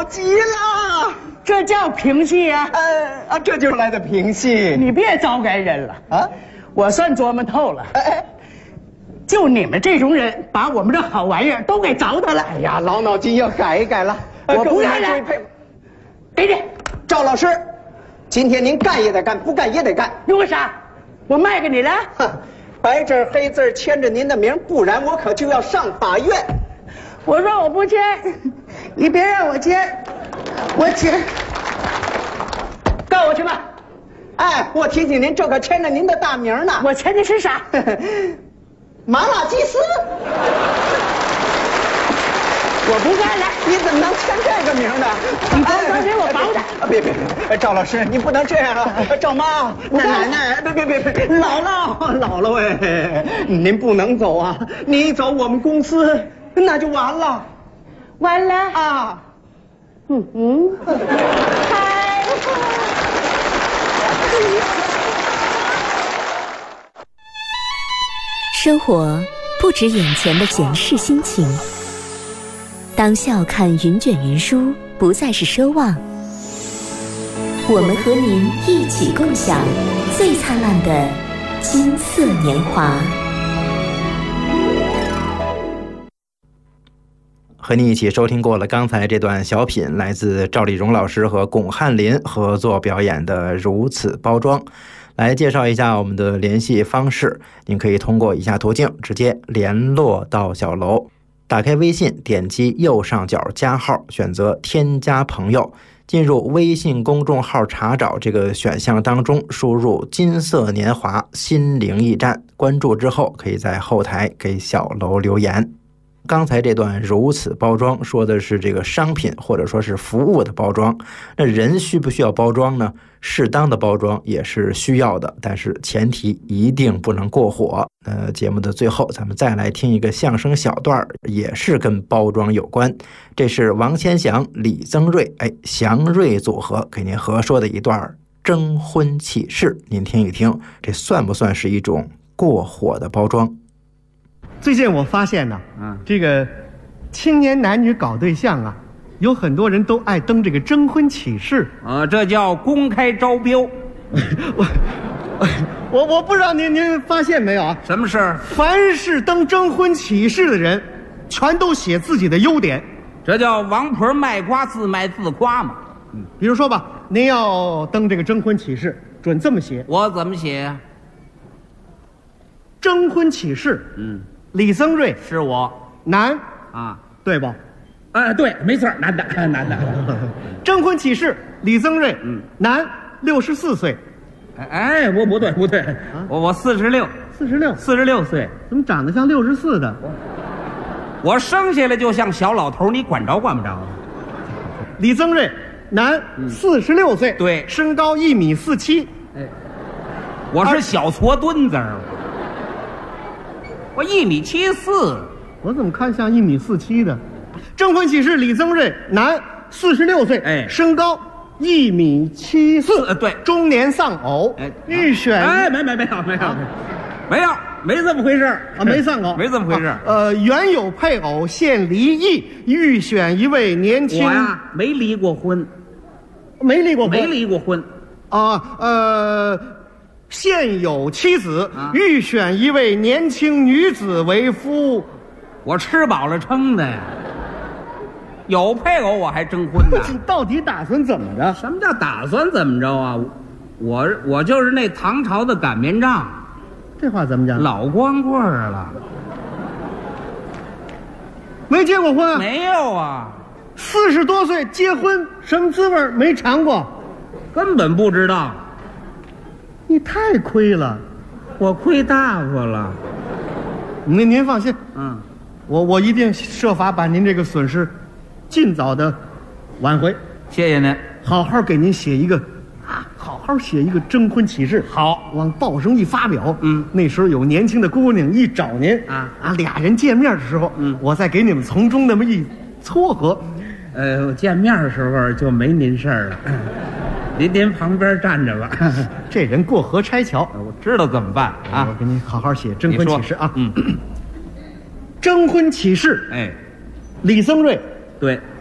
极了， 这叫评戏啊！ 这就是来的评戏。 你别糟改人了啊！我算琢磨透了。就你们这种人，把我们这好玩意儿都给糟蹋了。 哎呀，老脑筋要改一改了。 我不干了。给你， 赵老师，今天您干也得干，不干也得干。 你为啥？我卖给你了？ 哼，白纸黑字签着您的名，不然我可就要上法院。 我说我不签，你别让我签，我签。告我去吧。 哎，我提醒您，这可签着您的大名呢。 我签的是啥？ 麻辣鸡丝。 我不干了！ 你怎么能签这个名呢？ 你给我保着！ 别，赵老师，你不能这样啊！赵妈，奶奶，别，姥姥哎，您不能走啊！您一走，我们公司那就完了， 完了啊！ 太生活不止眼前的闲适心情。当笑看云卷云舒不再是奢望，我们和您一起共享最灿烂的金色年华。 和你一起收听过了刚才这段小品，来自赵丽蓉老师和巩汉林合作表演的《如此包装》。来介绍一下我们的联系方式，您可以通过以下途径直接联络到小楼。打开微信，点击右上角加号，选择添加朋友，进入微信公众号查找这个选项当中，输入金色年华心灵驿站，关注之后可以在后台给小楼留言。刚才这段如此包装说的是这个商品或者说是服务的包装，那人需不需要包装呢？适当的包装也是需要的，但是前提一定不能过火。节目的最后咱们再来听一个相声小段，也是跟包装有关，这是王千祥、李增瑞祥瑞组合给您合说的一段征婚启事，您听一听，这算不算是一种过火的包装？ 最近我发现呢，这个青年男女搞对象啊，有很多人都爱登这个征婚启事这叫公开招标。 我不知道您发现没有啊？ 什么事？ 凡是登征婚启事的人，全都写自己的优点， 这叫王婆卖瓜自卖自夸嘛。 比如说吧，您要登这个征婚启事，准这么写。 我怎么写呀？ 征婚启事，李增瑞是我， 男啊， 对不？ 对，没错，男的。 征婚启事，李增瑞，男，64岁。 不对，我46岁， 怎么长得像64的？ 我生下来就像小老头，你管着管不着？ 李增瑞，男，46岁， 对， 身高1.47米。 我是小矬墩子，我1.74米。 我怎么看像1.47米的？征婚启事，李增瑞，男，46岁，身高1.74米， 对， 中年丧偶，预选。 没这么回事啊，没丧偶， 没这么回事。 原有配偶现离异，预选一位年轻。 我呀，没离过婚。 现有妻子，预选一位年轻女子为夫。 我吃饱了撑的呀。有配偶我还征婚呢？ 你到底打算怎么着？ 什么叫打算怎么着啊？我就是那唐朝的擀面杖。 这话怎么讲？ 老光棍了。 没结过婚啊？ 没有啊。 40多岁结婚，什么滋味没尝过？ 根本不知道。 你太亏了， 我亏大发了。 您放心，我一定设法把您这个损失尽早的挽回。 谢谢您， 好好给您写一个征婚启事， 好， 往报上一发表。那时候有年轻的姑娘一找您俩人见面的时候，我再给你们从中那么一撮合。 见面的时候就没您事儿了。您旁边站着吧。 这人过河拆桥， 我知道怎么办啊！ 我给你好好写征婚启事啊。 征征婚启事， 哎， 李增瑞， 对，